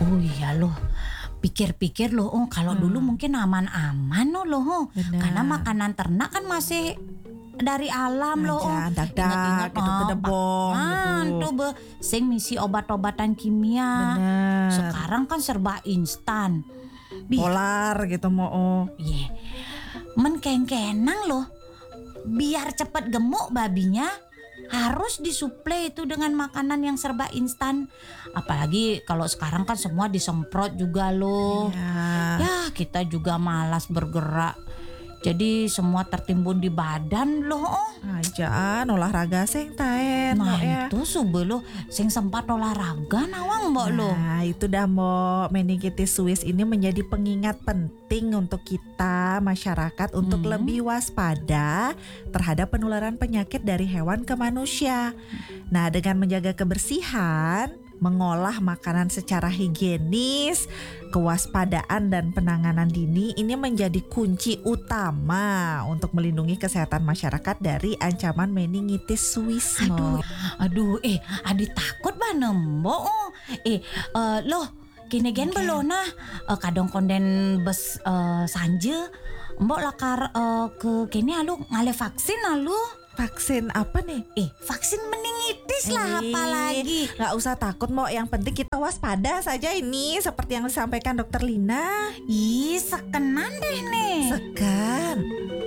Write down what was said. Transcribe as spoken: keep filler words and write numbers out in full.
Oh iya loh, pikir-pikir loh, oh kalau dulu Hmm. mungkin aman-aman oh, loh, oh. Bener. Karena makanan ternak kan masih dari alam loh, oh. Aja, dak-dak Ingat-ingat gitu, oh, kedebong pakan gitu. tuh be, sing misi obat-obatan kimia. Bener. Sekarang kan serba instan. Bi, Polar gitu mau. Oh. Ye, men kenang loh. Biar cepet gemuk babinya harus disuplai itu dengan makanan yang serba instan. Apalagi kalau sekarang kan semua disemprot juga loh. Ya. Ya kita juga malas bergerak. Jadi semua tertimbun di badan loh. Oh. Ajaan olahraga sing taen Nah Mbok, ya. itu sube lo sing sempat olahraga nawang mbok lo. Nah itu dah Mbok, meningitis Swiss ini menjadi pengingat penting untuk kita masyarakat untuk Hmm. lebih waspada terhadap penularan penyakit dari hewan ke manusia. Nah dengan menjaga kebersihan, mengolah makanan secara higienis, kewaspadaan dan penanganan dini ini menjadi kunci utama untuk melindungi kesehatan masyarakat dari ancaman meningitis Swiss. Aduh, Mbok. aduh, eh, adi takut ba nembok. Oh. Eh, eh, loh, kini gen Oke. belona eh, kadang konden bes eh, sanje, mbok lakar eh, ke kini alu ngale vaksin alu. Vaksin apa nih? Eh, vaksin meningitis lah Eh, apalagi. Nggak usah takut Mbok, yang penting kita waspada saja ini seperti yang disampaikan dokter Lina. Ih, sekenan deh nih. Sekan.